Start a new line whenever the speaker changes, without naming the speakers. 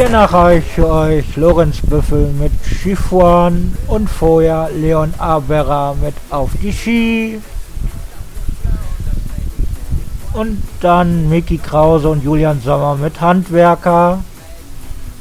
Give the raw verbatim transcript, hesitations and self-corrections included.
Hiernach habe ich für euch Lorenz Büffel mit Skifahren und vorher Leon Aberra mit Auf die Ski. Und dann Micky Krause und Julian Sommer mit Handwerker.